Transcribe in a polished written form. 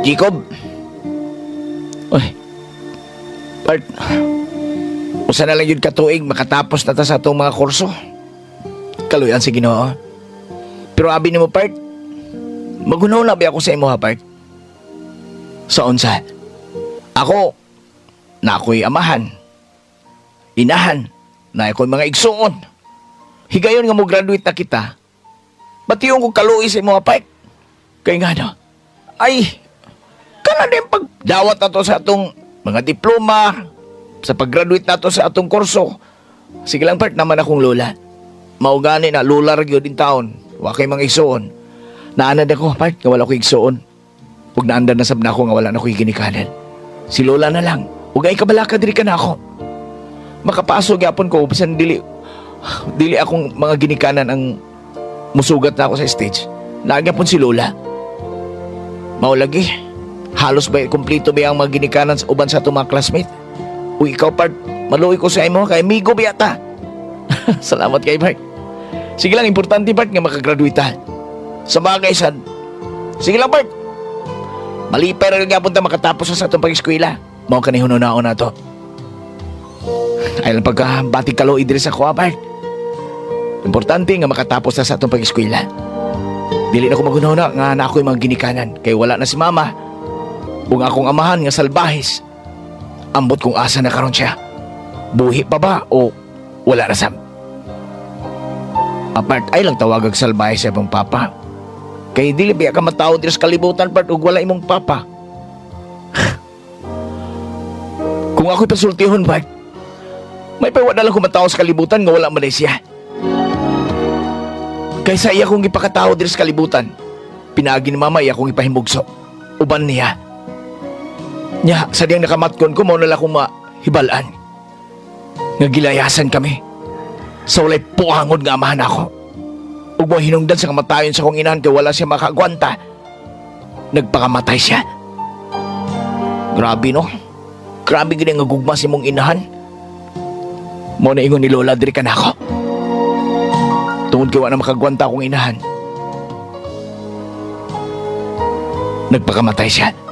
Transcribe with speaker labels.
Speaker 1: Jacob. Uy. Part. Usa na lang yun katuig makatapos na ta sa atong mga kurso. Kaluyan si Ginoo. Pero abi ni mo, Part. Magunaw na ba ako sa imo, ha, Part? Sa unsa? Ako, na ako'y amahan. Inahan, na ako'y mga igsuon. Higayon nga mo graduate na kita. Ba't yung kong kaluoy sa imo, ha, Part? Kaya nga na, ay, kana din pagdawat na to sa atong mga diploma, sa pag-graduate na to sa atong kurso. Sige lang, Part, naman akong lola. Maugani na, lola rin yun din taon. Wakay mga igsuon. Naanad ako, Part, nga wala ko igsuon. Huwag naandan na sab na ako nga wala na ko ginikanan. Si lola na lang. Huwag ay kabalaka diri ka na ako. Makapasok yapon ko, bisan dili akong mga ginikanan ang musugat na ako sa stage. Nagyapon si lola. Maulagi, halos ba kumpleto ba ang mga ginikanan sa uban sa itong mga classmate? Uy, ikaw, Part, maluoy ko sa imo, kay amigo ba yata? Salamat kay Part. Sige lang, importante, Part, nga makagraduate ta. Sa bagay, sad. Sige lang, Part. Malipay rin nga punta makatapos sa itong pag-eskwela. Mao ka ni hununaon na to. Ay lang pagka-batik kalo idris ako, Part. Importante nga makatapos sa itong pag-eskwela. Dili na ko magunahuna nga na ako'y mga ginikanan. Kay wala na si Mama. Kung akong amahan nga salbahis. Ambot kung asa na karon siya. Buhi pa ba o wala na sam? Apart ay lang tawagag salbahis sa ibang papa. Kay dili biya ka matao diri sa kalibutan, Part, ug wala imong papa. Kung ako'y pasultihon, Part, may pawala lang ko matao sa kalibutan nga wala man siya. Kaysa iya kong ipakatao diri sa kalibutan, pinagi ni Mama iya kong ipahimugso. Uban niya. Nya, sadyang nakamatkon ko, mao na lang akong mahibalaan. Nga gilayasan kami. Sa walay puhangod nga amahan ako. Ug mo hinungdan sa kamatayon sa kong inahan kay wala siya makagwanta. Nagpakamatay siya. Grabe, no? Grabe gini nga gugma si mong inahan. Mo na ingon ni Lola diri ka na ako. Tungod kay wala makagwanta akong inahan. Nagpakamatay siya.